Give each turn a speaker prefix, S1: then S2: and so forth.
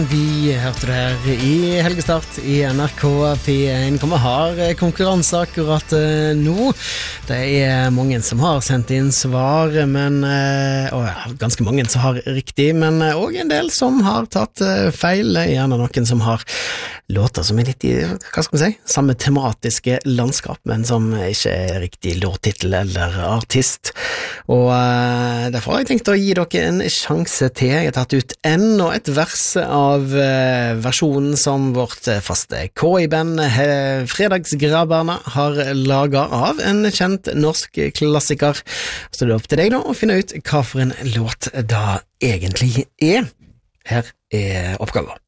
S1: Vi hørte det her i Helgestart i NRK P1, hvor vi har konkurranse akkurat nå. Det mange som har sendt inn svar, ganske mange som har riktig, men også en del som har tatt feil. Gjerne noen som har låter som litt i, hva skal vi si, samme tematiske landskap, men som ikke riktig låttitel eller artist. Og derfor har jeg tenkt å gi dere en sjanse til. Jeg har tatt ut enda et vers av versjonen som vårt faste KI-band Fredagsgrabberne har laget av en kjent norsk klassiker. Så det opp til deg da å finne ut hva for en låt det egentlig er. Her er oppgaven.